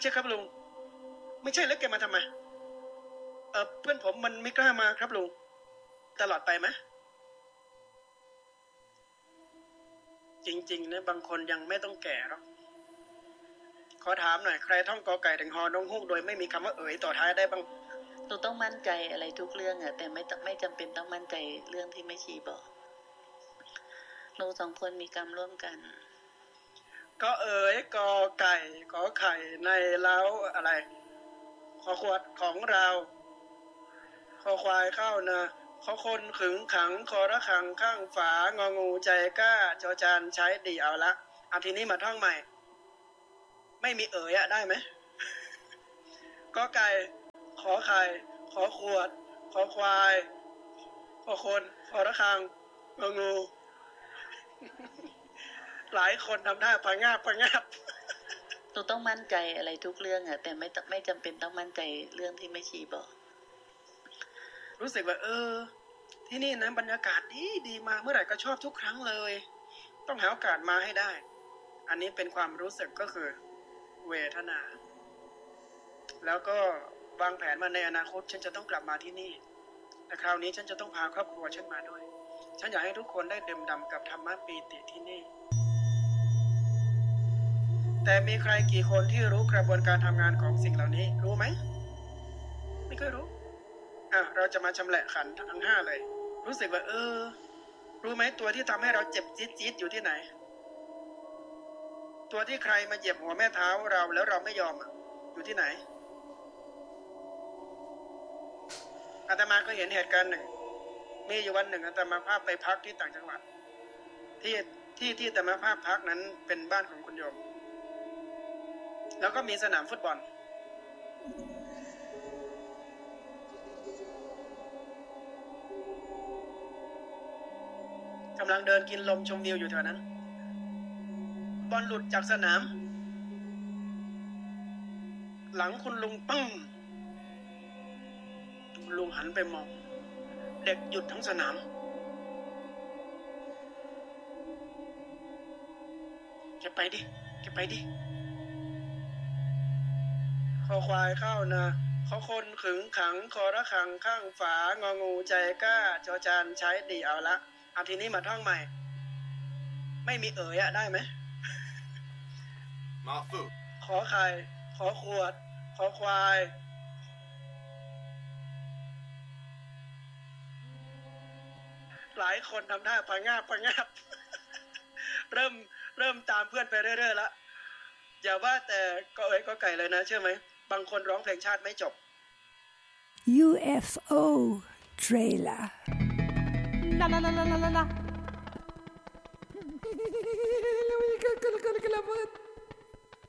ใช่ครับลุงไม่ใช่แล้วแกมาทำไมเพื่อนผมมันไม่กล้ามาครับลุงตลอดไปไหมจริงๆนะบางคนยังไม่ต้องแก่หรอกขอถามหน่อยใครท่องกอไก่ถึงฮอนงฮูกโดยไม่มีคำว่าเอ๋ยต่อท้ายได้บ้างเราต้องมั่นใจอะไรทุกเรื่องอะแต่ไม่จำเป็นต้องมั่นใจเรื่องที่ไม่ชี้บอกเราสองคนมีกรรมร่วมกันก็เอ๋ยกอไก่ขอไข่ในเล้าอะไรขอขวดของเราขอควายเข้านะขอคนขึงขังขอระฆังข้างฝางองูใจกล้าจอจานใช้ดีเอาละเอาทีนี้มาท่องใหม่ไม่มีเอ๋ยอะได้ไหมก็ไก่ขอไข่ขอขวดขอควายขอคนขอระฆังงองูหลายคนทำท่าพะงาบเราต้องมั่นใจอะไรทุกเรื่องอะแต่ไม่จำเป็นต้องมั่นใจเรื่องที่ไม่ชี้บอกรู้สึกว่าที่นี่นะบรรยากาศดีมาเมื่อไหร่ก็ชอบทุกครั้งเลยต้องหาโอกาสมาให้ได้อันนี้เป็นความรู้สึกก็คือเวทนาแล้วก็วางแผนมาในอนาคตฉันจะต้องกลับมาที่นี่แต่คราวนี้ฉันจะต้องพาครอบครัวฉันมาด้วยฉันอยากให้ทุกคนได้ดื่มด่ำกับธรรมะปีติที่นี่แต่มีใครกี่คนที่รู้กระบวนการทำงานของสิ่งเหล่านี้รู้ไหมไม่เคยรู้เราจะมาชำแหละขันธ์ทั้ง5เลยรู้สึกว่ารู้ไหมตัวที่ทำให้เราเจ็บจี๊ดอยู่ที่ไหนตัวที่ใครมาเหยียบหัวแม่เท้าเราแล้วเราไม่ยอมอยู่ที่ไหนอาตมาก็เห็นเหตุการณ์หนึ่งมีอยู่วันหนึ่งอาตมาภาพไปพักที่ต่างจังหวัดที่อาตมาภาพพักนั้นเป็นบ้านของคุณโยมแล้วก็มีสนามฟุตบอลกำลังเดินกินลมชมวิวอยู่แถวนั้นบอลหลุดจากสนามหลังคุณลุงปึ้งลุงหันไปมองเด็กหยุดทั้งสนามแกไปดิขอควายเข้านะขอคนขึงขังขอระฆังข้างฝางองูใจกล้าจอจานใช้ดีเอาละเอาทีนี้มาท่องใหม่ไม่มีเอ๋ยอะได้ไหมมาฝึกขอไข่ขอขวดขอควายหลายคนทำท่าพะงาบเริ่มตามเพื่อนไปเรื่อยๆแล้วอย่าว่าแต่ก็เอ๋ยก็ไก่เลยนะเชื่อไหมบางคนร้องเพลงชาติไม่จบ UFO trailer la la la la la la